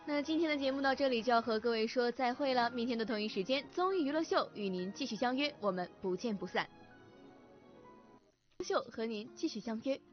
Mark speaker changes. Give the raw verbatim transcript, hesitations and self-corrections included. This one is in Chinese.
Speaker 1: 那今天的节目到这里就要和各位说再会了，明天的同一时间，综艺娱乐秀与您继续相约，我们不见不散。秀和您继续相约。